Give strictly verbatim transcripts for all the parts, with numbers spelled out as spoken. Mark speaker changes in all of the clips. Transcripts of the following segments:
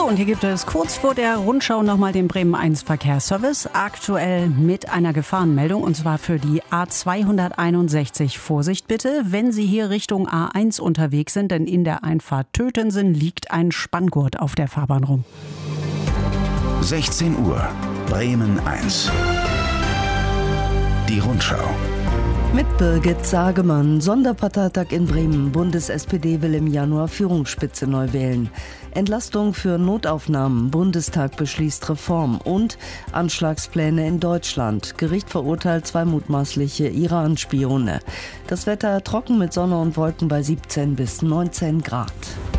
Speaker 1: So, und hier gibt es kurz vor der Rundschau nochmal den Bremen eins Verkehrsservice. Aktuell mit einer Gefahrenmeldung, und zwar für die A zweihunderteinundsechzig. Vorsicht bitte, wenn Sie hier Richtung A eins unterwegs sind, denn in der Einfahrt Tötensen liegt ein Spanngurt auf der Fahrbahn rum.
Speaker 2: sechzehn Uhr, Bremen eins. Die Rundschau.
Speaker 3: Mit Birgit Sagemann. Sonderparteitag in Bremen. Bundes-S P D will im Januar Führungsspitze neu wählen. Entlastung für Notaufnahmen. Bundestag beschließt Reform. Und Anschlagspläne in Deutschland. Gericht verurteilt zwei mutmaßliche Iran-Spione. Das Wetter trocken mit Sonne und Wolken bei siebzehn bis neunzehn Grad.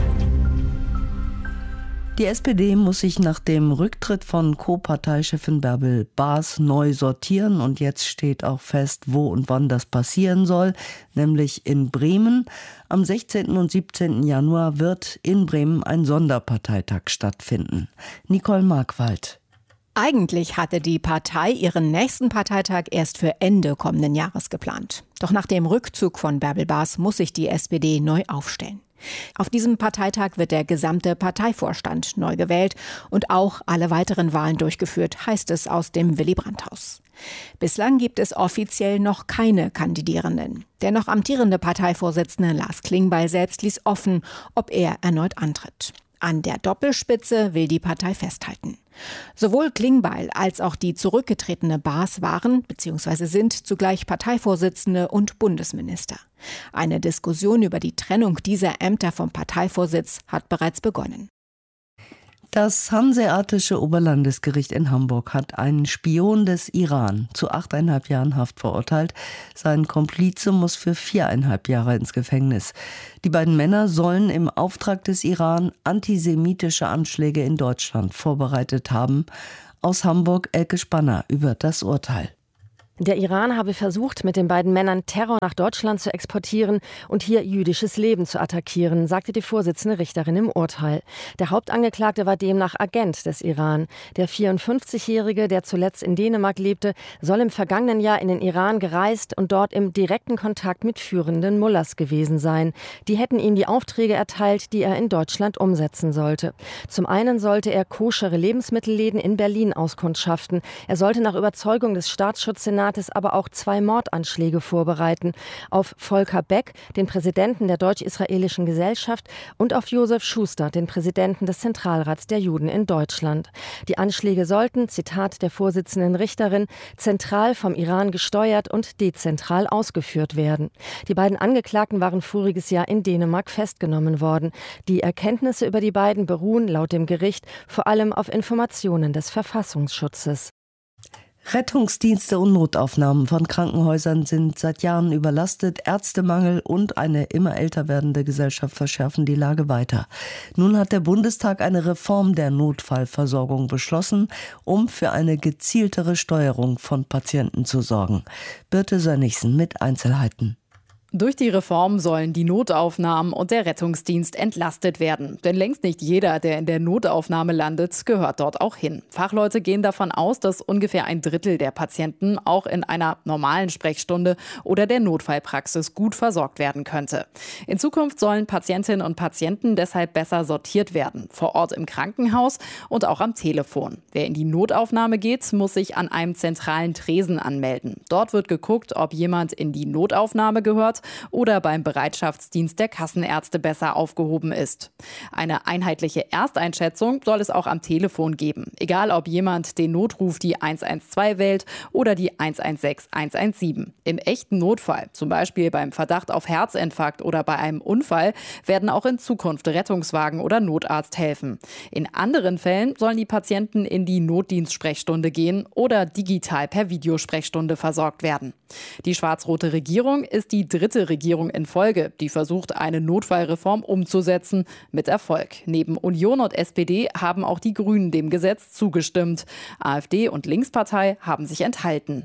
Speaker 3: Die S P D muss sich nach dem Rücktritt von Co-Parteichefin Bärbel Baas neu sortieren. Und jetzt steht auch fest, wo und wann das passieren soll, nämlich in Bremen. Am sechzehnten und siebzehnten Januar wird in Bremen ein Sonderparteitag stattfinden. Nicole Markwald.
Speaker 4: Eigentlich hatte die Partei ihren nächsten Parteitag erst für Ende kommenden Jahres geplant. Doch nach dem Rückzug von Bärbel Baas muss sich die S P D neu aufstellen. Auf diesem Parteitag wird der gesamte Parteivorstand neu gewählt und auch alle weiteren Wahlen durchgeführt, heißt es aus dem Willy-Brandt-Haus. Bislang gibt es offiziell noch keine Kandidierenden. Der noch amtierende Parteivorsitzende Lars Klingbeil selbst ließ offen, ob er erneut antritt. An der Doppelspitze will die Partei festhalten. Sowohl Klingbeil als auch die zurückgetretene Baas waren bzw. sind zugleich Parteivorsitzende und Bundesminister. Eine Diskussion über die Trennung dieser Ämter vom Parteivorsitz hat bereits begonnen.
Speaker 3: Das Hanseatische Oberlandesgericht in Hamburg hat einen Spion des Iran zu achteinhalb Jahren Haft verurteilt. Sein Komplize muss für viereinhalb Jahre ins Gefängnis. Die beiden Männer sollen im Auftrag des Iran antisemitische Anschläge in Deutschland vorbereitet haben. Aus Hamburg Elke Spanner über das Urteil.
Speaker 5: Der Iran habe versucht, mit den beiden Männern Terror nach Deutschland zu exportieren und hier jüdisches Leben zu attackieren, sagte die Vorsitzende Richterin im Urteil. Der Hauptangeklagte war demnach Agent des Iran. Der vierundfünfzigjährige, der zuletzt in Dänemark lebte, soll im vergangenen Jahr in den Iran gereist und dort im direkten Kontakt mit führenden Mullahs gewesen sein. Die hätten ihm die Aufträge erteilt, die er in Deutschland umsetzen sollte. Zum einen sollte er koschere Lebensmittelläden in Berlin auskundschaften. Er sollte nach Überzeugung des Staatsschutzsenats aber auch zwei Mordanschläge vorbereiten. Auf Volker Beck, den Präsidenten der Deutsch-Israelischen Gesellschaft, und auf Josef Schuster, den Präsidenten des Zentralrats der Juden in Deutschland. Die Anschläge sollten, Zitat der Vorsitzenden Richterin, zentral vom Iran gesteuert und dezentral ausgeführt werden. Die beiden Angeklagten waren voriges Jahr in Dänemark festgenommen worden. Die Erkenntnisse über die beiden beruhen laut dem Gericht vor allem auf Informationen des Verfassungsschutzes.
Speaker 3: Rettungsdienste und Notaufnahmen von Krankenhäusern sind seit Jahren überlastet. Ärztemangel und eine immer älter werdende Gesellschaft verschärfen die Lage weiter. Nun hat der Bundestag eine Reform der Notfallversorgung beschlossen, um für eine gezieltere Steuerung von Patienten zu sorgen. Birte Sönnigsen mit Einzelheiten.
Speaker 6: Durch die Reform sollen die Notaufnahmen und der Rettungsdienst entlastet werden. Denn längst nicht jeder, der in der Notaufnahme landet, gehört dort auch hin. Fachleute gehen davon aus, dass ungefähr ein Drittel der Patienten auch in einer normalen Sprechstunde oder der Notfallpraxis gut versorgt werden könnte. In Zukunft sollen Patientinnen und Patienten deshalb besser sortiert werden. Vor Ort im Krankenhaus und auch am Telefon. Wer in die Notaufnahme geht, muss sich an einem zentralen Tresen anmelden. Dort wird geguckt, ob jemand in die Notaufnahme gehört oder beim Bereitschaftsdienst der Kassenärzte besser aufgehoben ist. Eine einheitliche Ersteinschätzung soll es auch am Telefon geben. Egal, ob jemand den Notruf die eins eins zwei wählt oder die eins eins sechs eins eins sieben. Im echten Notfall, zum Beispiel beim Verdacht auf Herzinfarkt oder bei einem Unfall, werden auch in Zukunft Rettungswagen oder Notarzt helfen. In anderen Fällen sollen die Patienten in die Notdienstsprechstunde gehen oder digital per Videosprechstunde versorgt werden. Die schwarz-rote Regierung ist die dritte Regierung in Folge, die versucht, eine Notfallreform umzusetzen, mit Erfolg. Neben Union und S P D haben auch die Grünen dem Gesetz zugestimmt. AfD und Linkspartei haben sich enthalten.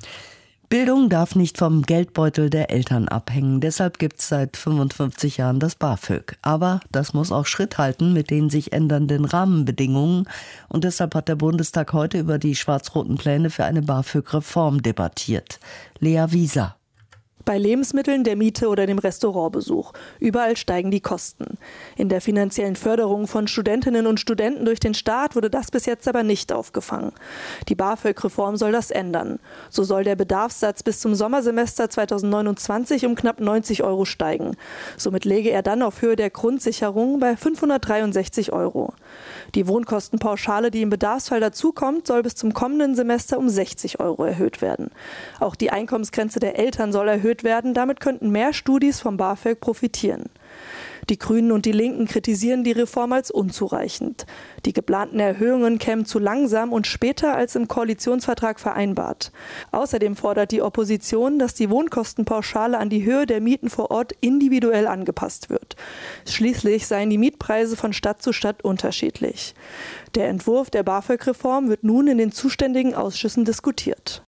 Speaker 3: Bildung darf nicht vom Geldbeutel der Eltern abhängen. Deshalb gibt es seit fünfundfünfzig Jahren das BAföG. Aber das muss auch Schritt halten mit den sich ändernden Rahmenbedingungen. Und deshalb hat der Bundestag heute über die schwarz-roten Pläne für eine BAföG-Reform debattiert. Lea Wieser.
Speaker 7: Bei Lebensmitteln, der Miete oder dem Restaurantbesuch. Überall steigen die Kosten. In der finanziellen Förderung von Studentinnen und Studenten durch den Staat wurde das bis jetzt aber nicht aufgefangen. Die BAföG-Reform soll das ändern. So soll der Bedarfssatz bis zum Sommersemester zweitausendneunundzwanzig um knapp neunzig Euro steigen. Somit läge er dann auf Höhe der Grundsicherung bei fünfhundertdreiundsechzig Euro. Die Wohnkostenpauschale, die im Bedarfsfall dazukommt, soll bis zum kommenden Semester um sechzig Euro erhöht werden. Auch die Einkommensgrenze der Eltern soll erhöht werden. Damit könnten mehr Studis vom BAföG profitieren. Die Grünen und die Linken kritisieren die Reform als unzureichend. Die geplanten Erhöhungen kämen zu langsam und später als im Koalitionsvertrag vereinbart. Außerdem fordert die Opposition, dass die Wohnkostenpauschale an die Höhe der Mieten vor Ort individuell angepasst wird. Schließlich seien die Mietpreise von Stadt zu Stadt unterschiedlich. Der Entwurf der BAföG-Reform wird nun in den zuständigen Ausschüssen diskutiert.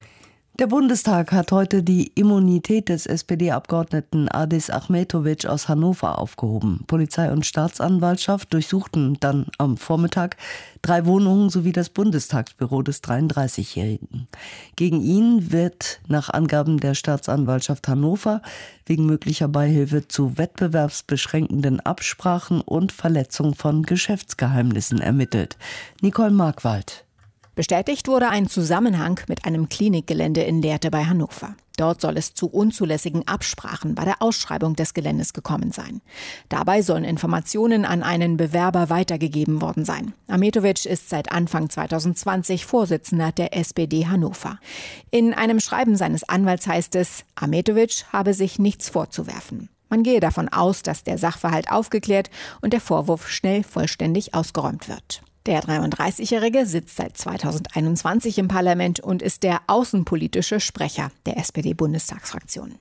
Speaker 3: Der Bundestag hat heute die Immunität des S P D-Abgeordneten Adis Ahmetovic aus Hannover aufgehoben. Polizei und Staatsanwaltschaft durchsuchten dann am Vormittag drei Wohnungen sowie das Bundestagsbüro des dreiunddreißigjährigen. Gegen ihn wird nach Angaben der Staatsanwaltschaft Hannover wegen möglicher Beihilfe zu wettbewerbsbeschränkenden Absprachen und Verletzung von Geschäftsgeheimnissen ermittelt. Nicole Markwald.
Speaker 4: Bestätigt wurde ein Zusammenhang mit einem Klinikgelände in Lehrte bei Hannover. Dort soll es zu unzulässigen Absprachen bei der Ausschreibung des Geländes gekommen sein. Dabei sollen Informationen an einen Bewerber weitergegeben worden sein. Ahmetovic ist seit Anfang zweitausendzwanzig Vorsitzender der S P D Hannover. In einem Schreiben seines Anwalts heißt es, Ahmetovic habe sich nichts vorzuwerfen. Man gehe davon aus, dass der Sachverhalt aufgeklärt und der Vorwurf schnell vollständig ausgeräumt wird. Der dreiunddreißigjährige sitzt seit zweitausendeinundzwanzig im Parlament und ist der außenpolitische Sprecher der S P D-Bundestagsfraktion.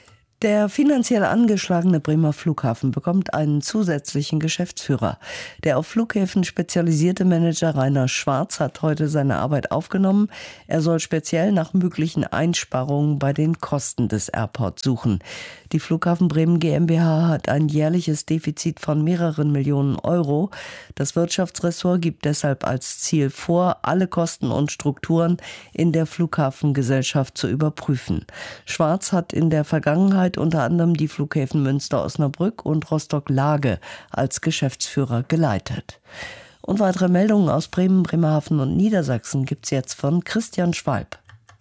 Speaker 3: Der finanziell angeschlagene Bremer Flughafen bekommt einen zusätzlichen Geschäftsführer. Der auf Flughäfen spezialisierte Manager Rainer Schwarz hat heute seine Arbeit aufgenommen. Er soll speziell nach möglichen Einsparungen bei den Kosten des Airports suchen. Die Flughafen Bremen GmbH hat ein jährliches Defizit von mehreren Millionen Euro. Das Wirtschaftsressort gibt deshalb als Ziel vor, alle Kosten und Strukturen in der Flughafengesellschaft zu überprüfen. Schwarz hat in der Vergangenheit unter anderem die Flughäfen Münster-Osnabrück und Rostock-Lage als Geschäftsführer geleitet. Und weitere Meldungen aus Bremen, Bremerhaven und Niedersachsen gibt's jetzt von Christian Schwalb.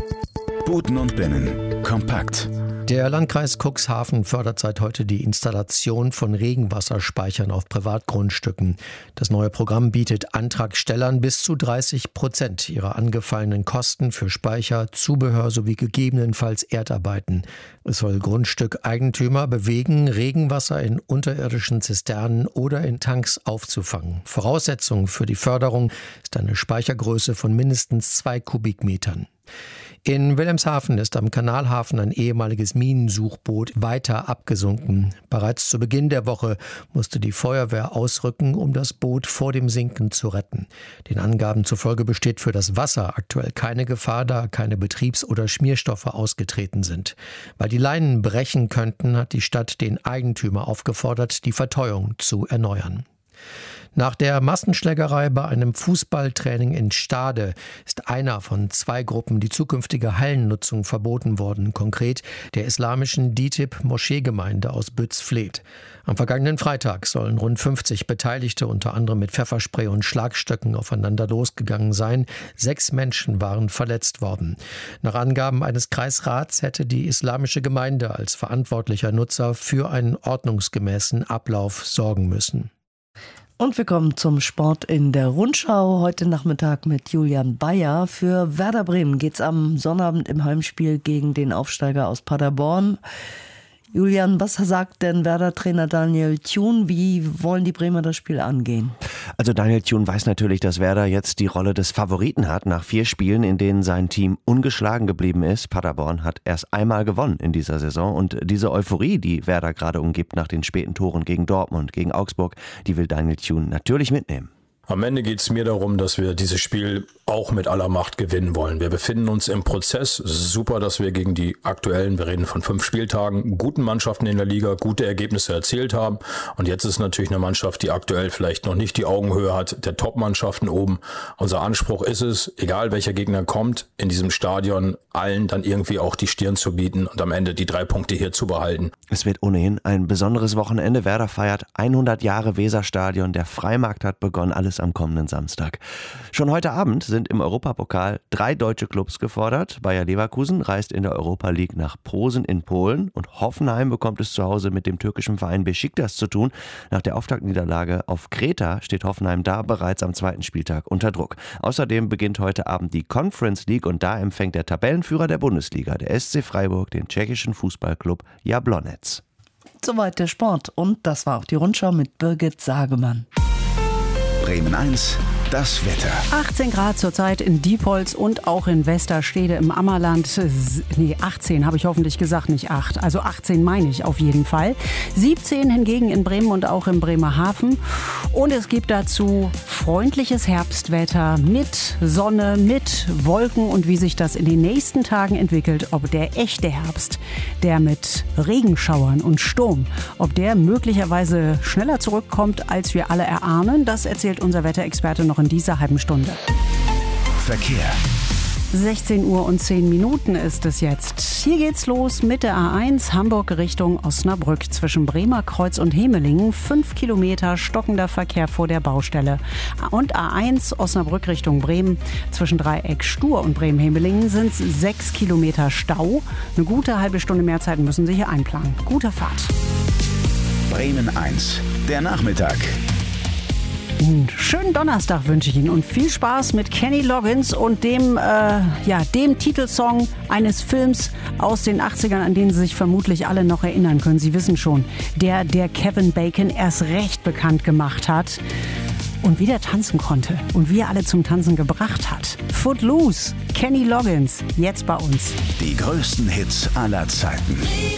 Speaker 2: Buten und Binnen. Kompakt.
Speaker 8: Der Landkreis Cuxhaven fördert seit heute die Installation von Regenwasserspeichern auf Privatgrundstücken. Das neue Programm bietet Antragstellern bis zu dreißig Prozent ihrer angefallenen Kosten für Speicher, Zubehör sowie gegebenenfalls Erdarbeiten. Es soll Grundstückeigentümer bewegen, Regenwasser in unterirdischen Zisternen oder in Tanks aufzufangen. Voraussetzung für die Förderung ist eine Speichergröße von mindestens zwei Kubikmetern. In Wilhelmshaven ist am Kanalhafen ein ehemaliges Minensuchboot weiter abgesunken. Bereits zu Beginn der Woche musste die Feuerwehr ausrücken, um das Boot vor dem Sinken zu retten. Den Angaben zufolge besteht für das Wasser aktuell keine Gefahr, da keine Betriebs- oder Schmierstoffe ausgetreten sind. Weil die Leinen brechen könnten, hat die Stadt den Eigentümer aufgefordert, die Verteuung zu erneuern. Nach der Massenschlägerei bei einem Fußballtraining in Stade ist einer von zwei Gruppen die zukünftige Hallennutzung verboten worden, konkret der islamischen D I T I B-Moscheegemeinde aus Bützfleth. Am vergangenen Freitag sollen rund fünfzig Beteiligte unter anderem mit Pfefferspray und Schlagstöcken aufeinander losgegangen sein. Sechs Menschen waren verletzt worden. Nach Angaben eines Kreisrats hätte die islamische Gemeinde als verantwortlicher Nutzer für einen ordnungsgemäßen Ablauf sorgen müssen.
Speaker 3: Und wir kommen zum Sport in der Rundschau. Heute Nachmittag mit Julian Bayer. Für Werder Bremen geht's am Sonnabend im Heimspiel gegen den Aufsteiger aus Paderborn. Julian, was sagt denn Werder-Trainer Daniel Thun? Wie wollen die Bremer das Spiel angehen?
Speaker 9: Also Daniel Thun weiß natürlich, dass Werder jetzt die Rolle des Favoriten hat nach vier Spielen, in denen sein Team ungeschlagen geblieben ist. Paderborn hat erst einmal gewonnen in dieser Saison und diese Euphorie, die Werder gerade umgibt nach den späten Toren gegen Dortmund, gegen Augsburg, die will Daniel Thun natürlich mitnehmen.
Speaker 10: Am Ende geht es mir darum, dass wir dieses Spiel auch mit aller Macht gewinnen wollen. Wir befinden uns im Prozess. Es ist super, dass wir gegen die aktuellen, wir reden von fünf Spieltagen, guten Mannschaften in der Liga gute Ergebnisse erzielt haben. Und jetzt ist natürlich eine Mannschaft, die aktuell vielleicht noch nicht die Augenhöhe hat der Top-Mannschaften oben. Unser Anspruch ist es, egal welcher Gegner kommt, in diesem Stadion allen dann irgendwie auch die Stirn zu bieten und am Ende die drei Punkte hier zu behalten.
Speaker 9: Es wird ohnehin ein besonderes Wochenende. Werder feiert hundert Jahre Weserstadion. Der Freimarkt hat begonnen, alles am kommenden Samstag. Schon heute Abend sind im Europapokal drei deutsche Clubs gefordert. Bayer Leverkusen reist in der Europa League nach Posen in Polen und Hoffenheim bekommt es zu Hause mit dem türkischen Verein Beşiktaş zu tun. Nach der Auftaktniederlage auf Kreta steht Hoffenheim da bereits am zweiten Spieltag unter Druck. Außerdem beginnt heute Abend die Conference League und da empfängt der Tabellenführer der Bundesliga, der S C Freiburg, den tschechischen Fußballclub Jablonec.
Speaker 3: Soweit der Sport und das war auch die Rundschau mit Birgit Sagemann.
Speaker 2: Bremen eins, das Wetter.
Speaker 1: achtzehn Grad zurzeit in Diepholz und auch in Westerstede im Ammerland. Nee, achtzehn habe ich hoffentlich gesagt, nicht acht. Also achtzehn meine ich auf jeden Fall. siebzehn hingegen in Bremen und auch in Bremerhaven. Und es gibt dazu freundliches Herbstwetter mit Sonne, mit Wolken und wie sich das in den nächsten Tagen entwickelt, ob der echte Herbst, der mit Regenschauern und Sturm, ob der möglicherweise schneller zurückkommt, als wir alle erahnen, das erzählt unser Wetterexperte noch in dieser halben Stunde.
Speaker 2: Verkehr.
Speaker 1: sechzehn Uhr und zehn Minuten ist es jetzt. Hier geht's los mit der A eins Hamburg Richtung Osnabrück zwischen Bremerkreuz und Hemelingen. Fünf Kilometer stockender Verkehr vor der Baustelle. Und A eins Osnabrück Richtung Bremen zwischen Dreieck Stur und Bremen-Hemelingen sind sechs Kilometer Stau. Eine gute halbe Stunde mehr Zeit müssen Sie hier einplanen. Gute Fahrt.
Speaker 2: Bremen eins, der Nachmittag.
Speaker 1: Einen schönen Donnerstag wünsche ich Ihnen und viel Spaß mit Kenny Loggins und dem, äh, ja, dem Titelsong eines Films aus den achtzigern, an den Sie sich vermutlich alle noch erinnern können. Sie wissen schon, der, der Kevin Bacon erst recht bekannt gemacht hat und wie der tanzen konnte und wie er alle zum Tanzen gebracht hat. Footloose, Kenny Loggins, jetzt bei uns.
Speaker 2: Die größten Hits aller Zeiten.